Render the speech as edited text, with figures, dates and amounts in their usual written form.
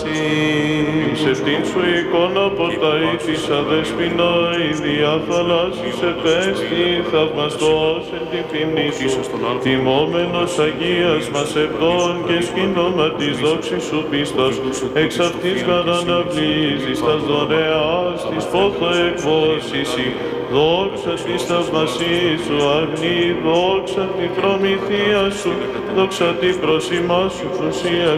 παράσταση. Σε αυτήν σου εικόνα ποταή της αδέσποινα, η διαθαλάσσης επέστη, θαυμαστός εν την ποιμνή σου, τιμόμενος Αγίας μας επτών και σκήνωμα της δόξης σου πίστος, εξ αυτής καταναβλίζεις τας δωρεάς της πόθο εκβόσηση, δόξα της θαυμασίας σου αγνή, δόξα την προμηθεία σου, δόξα την προσημά σου πλουσία